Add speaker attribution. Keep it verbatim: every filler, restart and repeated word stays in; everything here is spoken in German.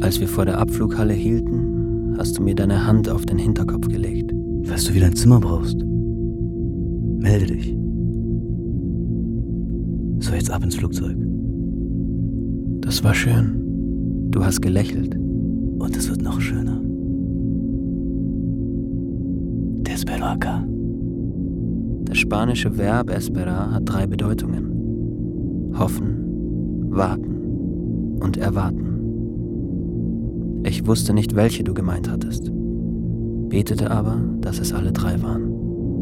Speaker 1: Als wir vor der Abflughalle hielten, hast du mir deine Hand auf den Hinterkopf gelegt.
Speaker 2: Falls du wieder ein Zimmer brauchst, melde dich. So, jetzt ab ins Flugzeug.
Speaker 1: Das war schön. Du hast gelächelt.
Speaker 2: Und es wird noch schöner. Espero acá.
Speaker 1: Das spanische Verb esperar hat drei Bedeutungen. Hoffen, warten und erwarten. Ich wusste nicht, welche du gemeint hattest, betete aber, dass es alle drei waren.